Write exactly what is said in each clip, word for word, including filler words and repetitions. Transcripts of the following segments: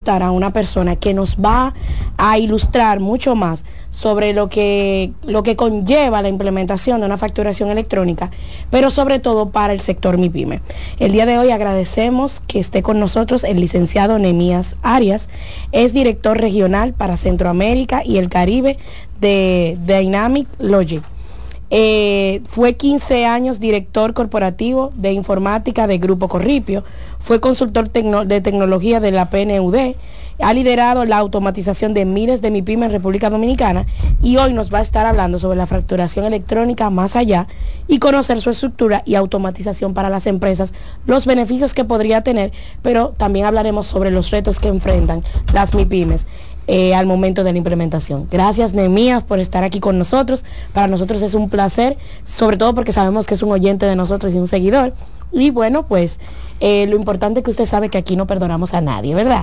entrevistar a una persona que nos va a ilustrar mucho más sobre lo que, lo que conlleva la implementación de una facturación electrónica, pero sobre todo para el sector MIPYME. El día de hoy agradecemos que esté con nosotros el licenciado Nehemías Arias, es director regional para Centroamérica y el Caribe de Dynamic Logic. Eh, fue quince años director corporativo de informática de Grupo Corripio, fue consultor tecno de tecnología de la P N U D, ha liderado la automatización de miles de MIPYME en República Dominicana y hoy nos va a estar hablando sobre la facturación electrónica más allá y conocer su estructura y automatización para las empresas, los beneficios que podría tener, pero también hablaremos sobre los retos que enfrentan las MIPYMES Eh, al momento de la implementación. Gracias, Nehemías, por estar aquí con nosotros. Para nosotros es un placer, sobre todo porque sabemos que es un oyente de nosotros y un seguidor. Y bueno, pues eh, lo importante es que usted sabe que aquí no perdonamos a nadie, ¿verdad?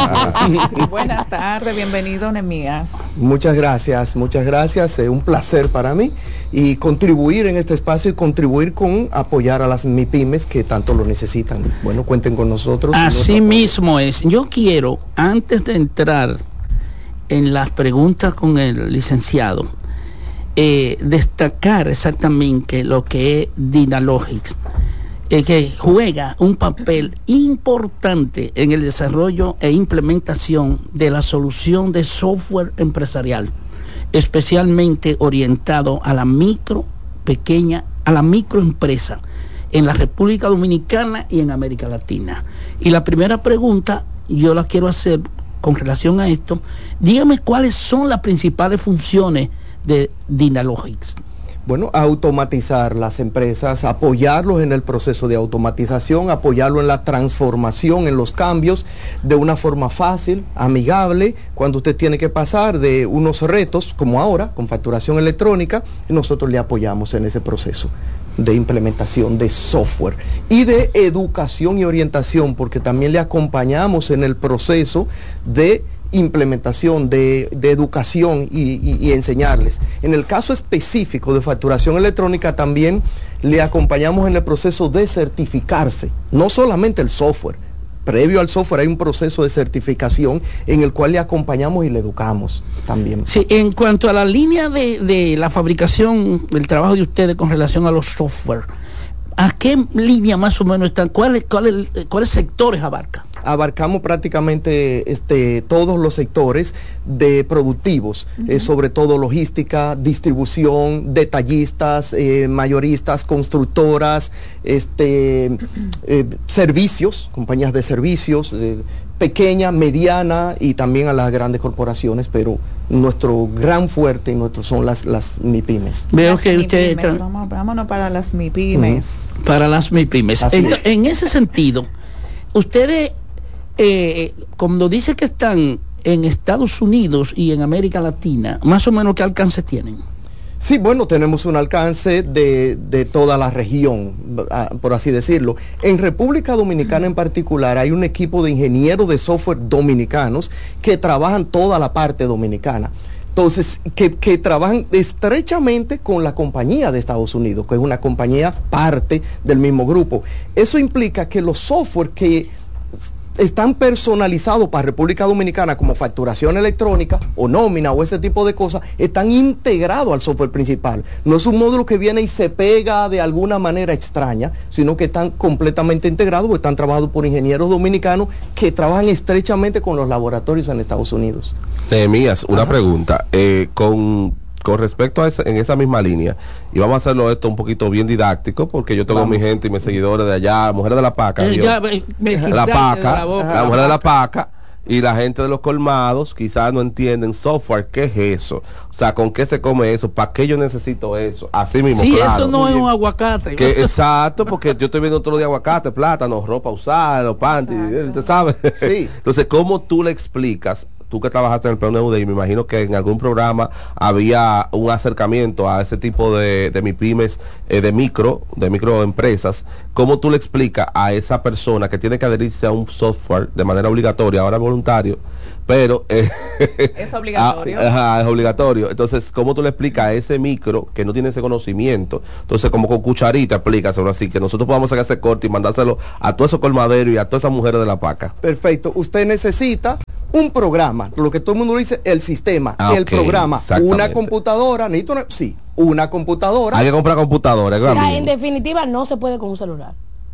Buenas tardes, bienvenido, Nehemías. Muchas gracias, muchas gracias. Es eh, un placer para mí y contribuir en este espacio y contribuir con apoyar a las MIPYMES que tanto lo necesitan. Bueno, cuenten con nosotros. Así mismo es. Yo quiero, antes de entrar en las preguntas con el licenciado, eh, destacar exactamente lo que es Dynalogics, eh, que juega un papel importante en el desarrollo e implementación de la solución de software empresarial, especialmente orientado a la micro, pequeña, a la microempresa en la República Dominicana y en América Latina. Y la primera pregunta yo la quiero hacer con relación a esto. Dígame cuáles son las principales funciones de Dynalogics. Bueno, automatizar las empresas, apoyarlos en el proceso de automatización, apoyarlo en la transformación, en los cambios, de una forma fácil, amigable, cuando usted tiene que pasar de unos retos, como ahora, con facturación electrónica, nosotros le apoyamos en ese proceso de implementación de software y de educación y orientación, porque también le acompañamos en el proceso de implementación de, de educación y, y, y enseñarles. En el caso específico de facturación electrónica también le acompañamos en el proceso de certificarse, no solamente el software. Previo al software hay un proceso de certificación en el cual le acompañamos y le educamos también. Sí, en cuanto a la línea de, de la fabricación, el trabajo de ustedes con relación a los software, ¿a qué línea más o menos están? ¿Cuáles, cuáles, cuáles sectores abarca? Abarcamos prácticamente este, todos los sectores de productivos, uh-huh. eh, sobre todo logística, distribución, detallistas, eh, mayoristas, constructoras, este, uh-huh. eh, servicios, compañías de servicios, eh, pequeña, mediana y también a las grandes corporaciones, pero nuestro gran fuerte nuestro son las, las MIPYMES. Veo las que usted... MIPYMES, vamos, vámonos para las MIPYMES. Uh-huh. Para las MIPYMES. En, en ese sentido, ustedes... Eh, como dice que están en Estados Unidos y en América Latina, más o menos ¿qué alcance tienen? Sí, bueno, tenemos un alcance de, de toda la región, por así decirlo. En República Dominicana en particular hay un equipo de ingenieros de software dominicanos que trabajan toda la parte dominicana. Entonces, que, que trabajan estrechamente con la compañía de Estados Unidos, que es una compañía parte del mismo grupo. Eso implica que los software que están personalizados para República Dominicana como facturación electrónica o nómina o ese tipo de cosas, están integrados al software principal. No es un módulo que viene y se pega de alguna manera extraña, sino que están completamente integrados, están trabajados por ingenieros dominicanos que trabajan estrechamente con los laboratorios en Estados Unidos. Nehemías, una Ajá. pregunta, eh, con... con respecto a esa, en esa misma línea, y vamos a hacerlo esto un poquito bien didáctico, porque yo tengo vamos. mi gente y mis seguidores de allá, mujeres de la paca, eh, ya, me, me la paca, la, boca, la mujer de la paca, y la gente de los colmados quizás no entienden software, ¿qué es eso? O sea, ¿con qué se come eso? ¿Para qué yo necesito eso? Así mismo, sí, claro. eso no es un aguacate. Que, exacto, porque yo estoy viendo todo los días aguacate, plátano, ropa usada, los panties, ¿usted sabe? Sí. Entonces, ¿cómo tú le explicas tú que trabajaste en el P N U D, y me imagino que en algún programa había un acercamiento a ese tipo de, de MIPYMES, eh, de micro, de microempresas. ¿Cómo tú le explicas a esa persona que tiene que adherirse a un software de manera obligatoria, ahora voluntario, pero eh, es obligatorio? Ah, ajá, es obligatorio. Entonces, ¿cómo tú le explicas a ese micro que no tiene ese conocimiento? Entonces, como con cucharita, explícaselo así, que nosotros podamos sacar ese corte y mandárselo a todos esos colmaderos y a todas esas mujeres de la paca. Perfecto. Usted necesita un programa, lo que todo el mundo dice, el sistema, Ah, el ok, programa, exactamente. una computadora, necesito una, sí, una computadora. Hay que comprar computadoras, O sea, amigo. en definitiva, no se puede con un celular.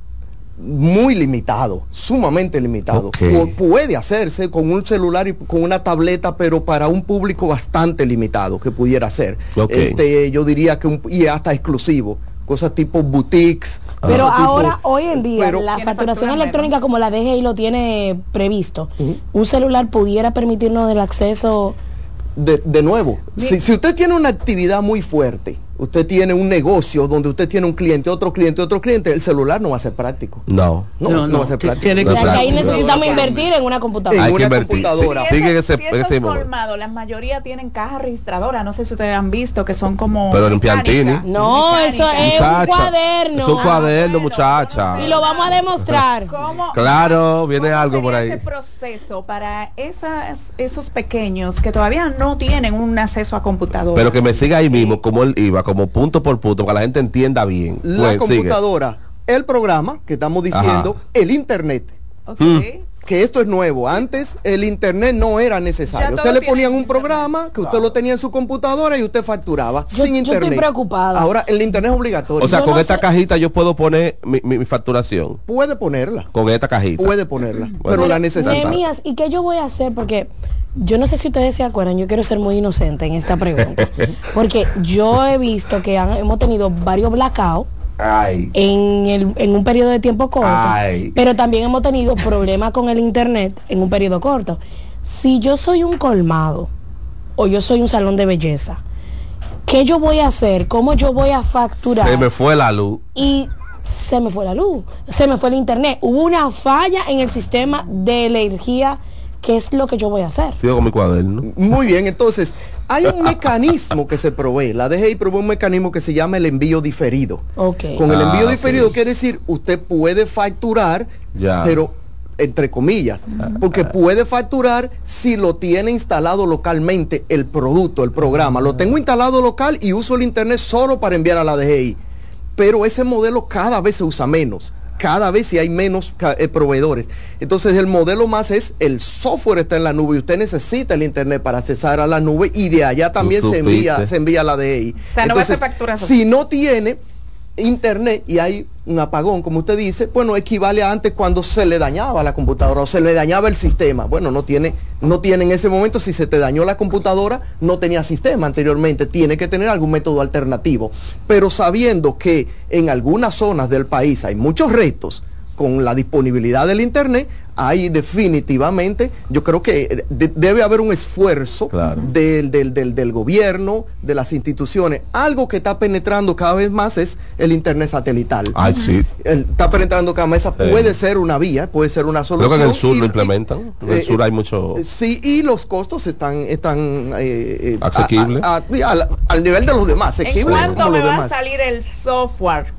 Muy limitado, sumamente limitado. Ok. Pu- puede hacerse con un celular y con una tableta, pero para un público bastante limitado que pudiera ser. Ok. Este, yo diría que un, y hasta exclusivo, cosas tipo boutiques. Pero cosas tipo- ahora, hoy en día, pero- la Tiene facturación factura electrónica menos. como la D G I lo tiene previsto, Ujú. un celular pudiera permitirnos el acceso. De, de nuevo, Bien. si, si usted tiene una actividad muy fuerte, usted tiene un negocio donde usted tiene un cliente, otro cliente, otro cliente, el celular no va a ser práctico. No. No, No, no, no, va a ser que- práctico. tiene O que sea, que ahí práctico. necesitamos Práctico. invertir en una computadora. En Hay que una invertir. computadora. Sí, sigue Ese- ese, si esos ese modelo. colmados, la mayoría tienen caja registradora. No sé si ustedes han visto que son como. Pero en mecánicas. Piantini. No, eso es un Muchacha, cuaderno. es un Ah, cuaderno, bueno, muchacha. Y lo vamos a demostrar. ¿Cómo- Claro, viene cómo algo por sería ahí. ese proceso para esas, esos pequeños que todavía no tienen un acceso a computadora? Pero que me siga ahí mismo, como él iba, como punto por punto, para que la gente entienda bien. La Pues, sigue. computadora, el programa que estamos diciendo, Ajá. el internet. Ok. Mm. Que esto es nuevo. Antes el internet no era Ya necesario. todos Usted le tienen ponían un internet. programa que usted lo tenía en su computadora y usted facturaba Yo- sin yo estoy internet. preocupada. Ahora el internet es obligatorio. O sea, Yo con no esta sé- cajita yo puedo poner mi, mi- mi facturación. puede ponerla, Con esta cajita. puede ponerla, Bueno, pero la necesita. Nehemías, ¿y qué yo voy a hacer? Porque yo no sé si ustedes se acuerdan, yo quiero ser muy inocente en esta pregunta. Porque yo he visto que han- hemos tenido varios blackouts Ay. en, el, en un periodo de tiempo corto, Ay. pero también hemos tenido problemas con el internet en un periodo corto. Si yo soy un colmado o yo soy un salón de belleza, ¿qué yo voy a hacer? ¿Cómo yo voy a facturar? Se me fue la luz. Y se me fue la luz, se me fue el internet. Hubo una falla en el sistema de energía. ¿Qué es lo que yo voy a hacer? Sigo con mi cuaderno. Muy bien, entonces hay un mecanismo que se provee. La D G I provee un mecanismo que se llama el envío diferido. Ok. Con el Ah, envío ok. diferido quiere decir usted puede facturar, Ya. pero entre comillas, porque puede facturar si lo tiene instalado localmente el producto, el programa. Lo tengo instalado local y uso el internet solo para enviar a la D G I. Pero ese modelo cada vez se usa menos. Cada vez si hay menos ca- eh, proveedores. Entonces el modelo más es el software está en la nube y usted necesita el internet para accesar a la nube y de allá también Tú se envía, supiste. se envía a la D G I. O sea, no va a ser facturación. Si no tiene internet y hay un apagón, como usted dice, bueno, equivale a antes cuando se le dañaba la computadora o se le dañaba el sistema. Bueno, no tiene, no tiene en ese momento, si se te dañó la computadora, no tenía sistema anteriormente, tiene que tener algún método alternativo. Pero sabiendo que en algunas zonas del país hay muchos retos con la disponibilidad del internet, ahí definitivamente yo creo que de- debe haber un esfuerzo Claro. del, del, del, del gobierno, de las instituciones. Algo que está penetrando cada vez más es el internet satelital. Ay, sí. El- está penetrando cada vez, esa Sí. puede ser una vía, puede ser una Creo solución. que en el sur y- lo y- implementan. En el eh, sur hay mucho. eh, Sí, y los costos están, están eh, eh, a- Asequible. a- a- a- al, al nivel de los demás. ¿En asequible cuánto como me los va a demás. salir el software?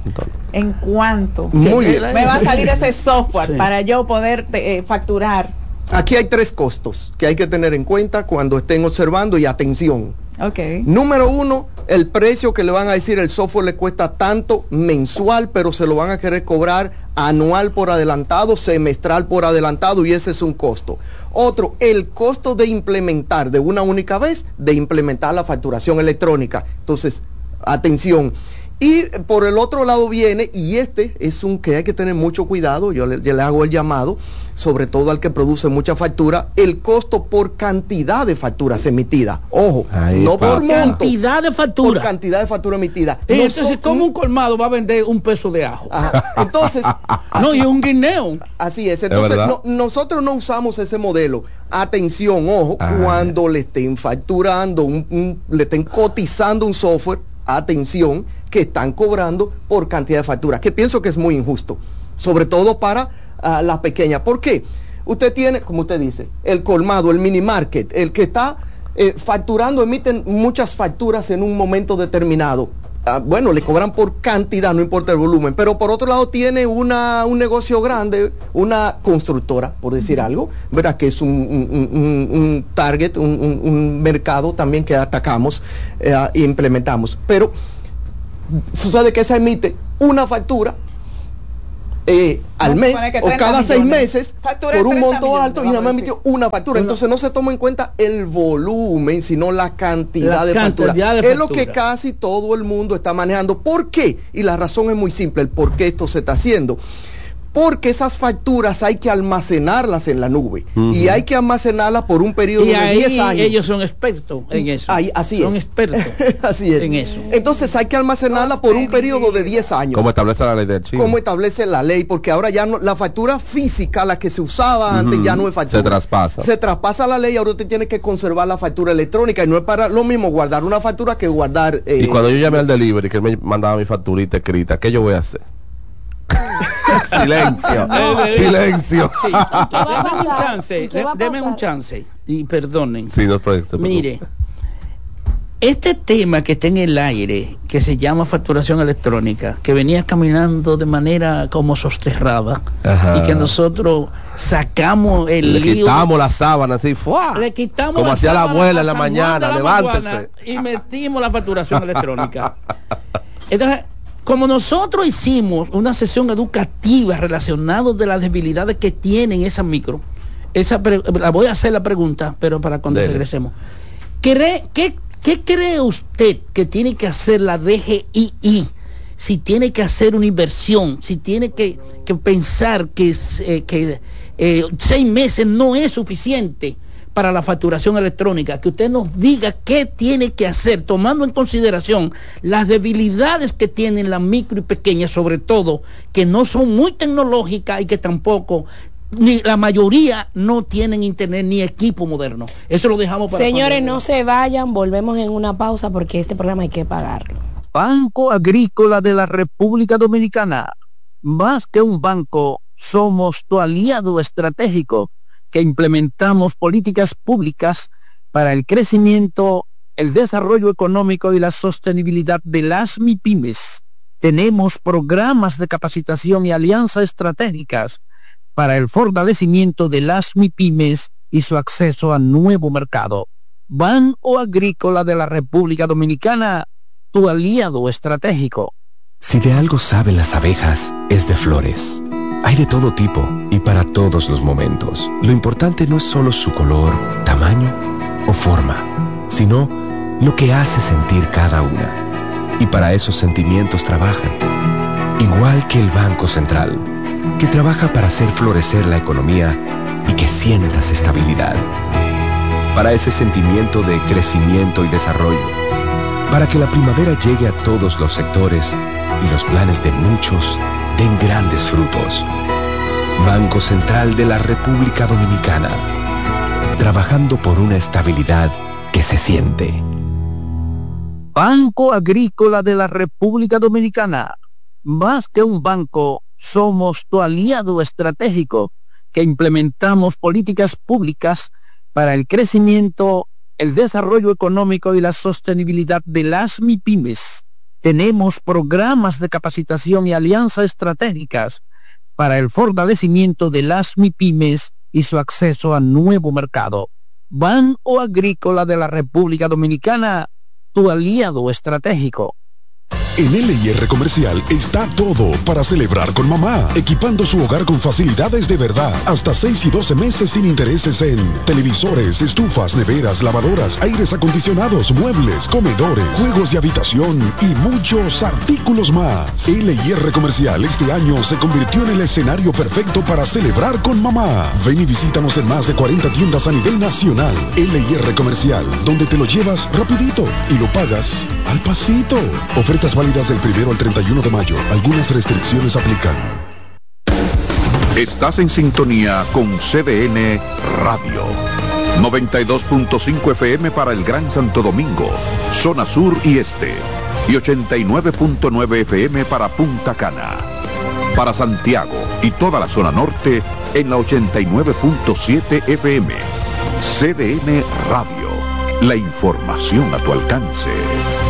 ¿En cuánto? Muy bien. Me va a salir ese software Sí. para yo poder eh, facturar. Aquí hay tres costos que hay que tener en cuenta cuando estén observando y atención. Ok. Número uno, el precio que le van a decir el software le cuesta tanto mensual, pero se lo van a querer cobrar anual por adelantado, semestral por adelantado, y ese es un costo. Otro, el costo de implementar de una única vez, de implementar la facturación electrónica. Entonces, atención. Y por el otro lado viene, y este es un que hay que tener mucho cuidado, yo le, yo le hago el llamado, sobre todo al que produce mucha factura, el costo por cantidad de facturas emitidas. Ojo, Ahí, no por papi. monto, Cantidad de por factura. cantidad de factura emitida. Y No entonces, son- ¿cómo un colmado va a vender un peso de ajo? Ajá. Entonces, No, así, y un guineo. así es. Entonces, verdad. no- nosotros no usamos ese modelo. Atención, ojo, Ah. cuando le estén facturando, un- un- le estén cotizando un software, atención, que están cobrando por cantidad de facturas, que pienso que es muy injusto, sobre todo para ah, las pequeñas. ¿Por qué? usted tiene, como usted dice, el colmado, el mini market, el que está eh, facturando, emiten muchas facturas en un momento determinado. Ah, bueno, le cobran por cantidad, no importa el volumen, pero por otro lado tiene una, un negocio grande, una constructora, por decir algo, ¿verdad? Que es un, un, un, un target, un, un, un mercado también que atacamos eh, e implementamos. Pero sucede que se emite una factura Eh, al mes o cada seis meses por un monto alto y nada más emitió una factura. Entonces no se toma en cuenta el volumen, sino la cantidad de facturas. Es lo que casi todo el mundo está manejando. ¿Por qué? Y la razón es muy simple, el por qué esto se está haciendo. Porque esas facturas hay que almacenarlas en la nube. Uh-huh. Y hay que almacenarlas por un periodo y de diez años. Ellos son expertos en eso. Ahí, así son es. expertos así es. en eso. Entonces hay que almacenarla por un periodo de diez años. Como establece la ley del Chile. Como establece la ley, porque ahora ya no, la factura física, la que se usaba uh-huh. antes, ya no es factura. Se traspasa. Se traspasa la ley y ahora usted tiene que conservar la factura electrónica. Y no es para lo mismo guardar una factura que guardar... Eh, y cuando yo llamé al delivery, que él me mandaba mi facturita escrita, ¿qué yo voy a hacer? Silencio, silencio. Sí. Deme un chance, deme un chance y perdonen. Sí, no, pero, pero, Mire, este tema que está en el aire, que se llama facturación electrónica, que venía caminando de manera como sosterrada, ajá, y que nosotros sacamos el le lío, quitamos la sábana así, ¡fua! Le quitamos como la hacía la abuela en la San mañana, la levántese. Y metimos la facturación electrónica. Entonces, como nosotros hicimos una sesión educativa relacionada de las debilidades que tienen esas micro, esa pre, la voy a hacer la pregunta, pero para cuando Dele. regresemos. ¿Cree, qué, ¿Qué cree usted que tiene que hacer la D G I I? Si tiene que hacer una inversión, si tiene que, que pensar que, eh, que eh, seis meses no es suficiente para la facturación electrónica, que usted nos diga qué tiene que hacer, tomando en consideración las debilidades que tienen las micro y pequeñas, sobre todo, que no son muy tecnológicas y que tampoco, ni la mayoría no tienen internet ni equipo moderno. Eso lo dejamos para... Señores, no se vayan, volvemos en una pausa porque este programa hay que pagarlo. Banco Agrícola de la República Dominicana. Más que un banco, somos tu aliado estratégico, que implementamos políticas públicas para el crecimiento, el desarrollo económico y la sostenibilidad de las MIPYMES. Tenemos programas de capacitación y alianzas estratégicas para el fortalecimiento de las MIPYMES y su acceso a nuevo mercado. Banco Agrícola de la República Dominicana, tu aliado estratégico. Si de algo saben las abejas, es de flores. Hay de todo tipo y para todos los momentos. Lo importante no es solo su color, tamaño o forma, sino lo que hace sentir cada una. Y para esos sentimientos trabajan. Igual que el Banco Central, que trabaja para hacer florecer la economía y que sientas estabilidad. Para ese sentimiento de crecimiento y desarrollo. Para que la primavera llegue a todos los sectores y los planes de muchos den grandes frutos. Banco Central de la República Dominicana, trabajando por una estabilidad que se siente. Banco Agrícola de la República Dominicana. Más que un banco, somos tu aliado estratégico, que implementamos políticas públicas para el crecimiento, el desarrollo económico y la sostenibilidad de las MIPYMES. Tenemos programas de capacitación y alianzas estratégicas para el fortalecimiento de las MIPYMES y su acceso a nuevo mercado. Banco Agrícola de la República Dominicana, tu aliado estratégico. En L y R Comercial está todo para celebrar con mamá, equipando su hogar con facilidades de verdad, hasta seis y doce meses sin intereses en televisores, estufas, neveras, lavadoras, aires acondicionados, muebles, comedores, juegos de habitación y muchos artículos más. L y R Comercial este año se convirtió en el escenario perfecto para celebrar con mamá. Ven y visítanos en más de cuarenta tiendas a nivel nacional. L y R Comercial, donde te lo llevas rapidito y lo pagas al pasito. Ofertas válidas del primero al treinta y uno de mayo. Algunas restricciones aplican. Estás en sintonía con C D N Radio. noventa y dos punto cinco F M para el Gran Santo Domingo, zona sur y este. Y ochenta y nueve punto nueve F M para Punta Cana. Para Santiago y toda la zona norte, en la ochenta y nueve punto siete F M. C D N Radio. La información a tu alcance.